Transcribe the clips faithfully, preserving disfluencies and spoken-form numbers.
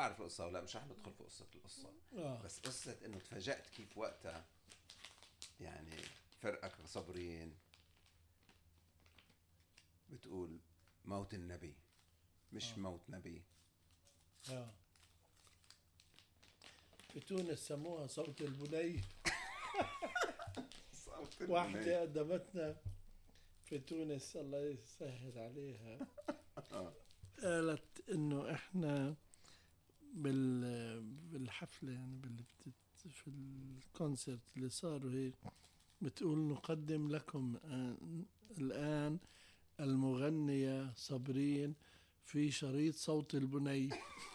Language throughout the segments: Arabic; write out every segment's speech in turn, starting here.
بعرف القصة ولا مش رح ندخل في قصة القصة. آه. بس قصة إنه تفاجأت كيف وقتها يعني فرقك صابرين بتقول موت النبي مش آه. موت نبي. آه. في تونس سموها صوت البني. صوت واحدة البني. قدمتنا في تونس الله يسهل عليها آه. قالت إنه إحنا بال بالحفلة يعني بال في الكونسرت اللي صاروا هيك بتقول نقدم لكم الآن المغنية صابرين في شريط صوت البني.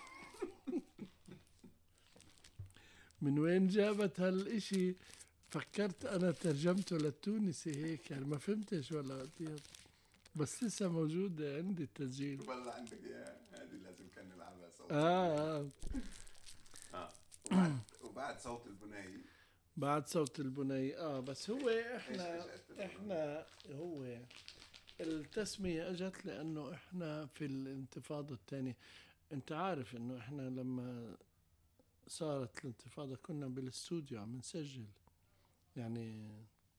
من وين جابت هالإشي؟ فكرت أنا ترجمته للتونسي هيك يعني ما فهمتش ولا بس لسه موجودة عندي التسجيل. والله عندك إياه هذه لازم كان نلعبها صوت. آه, آه. آه. وبعد, وبعد صوت البني بعد صوت البني آه بس هو إحنا إحنا هو التسمية أجت لأنه إحنا في الانتفاضة الثانية. أنت عارف إنه إحنا لما صارت الانتفاضة كنا بالاستوديو عم نسجل يعني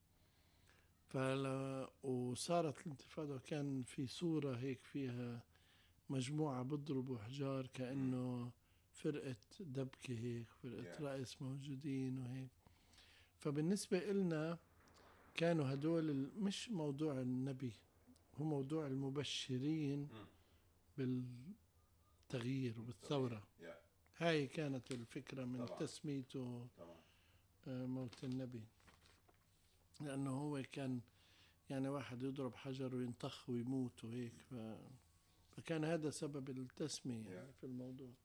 فلا وصارت الانتفاضة كان في صورة هيك فيها مجموعة بضربوا حجار كأنه فرقة دبكة هيك فرقة yeah. رئيس موجودين وهيك. فبالنسبة إلنا كانوا هدول مش موضوع النبي هو موضوع المبشرين mm. بالتغيير وبالثورة yeah. هاي كانت الفكرة من طبعا. تسميته طبعا. موت النبي لأنه هو كان يعني واحد يضرب حجر وينطخ ويموت وهيك ف... فكان هذا سبب التسمية يعني في الموضوع.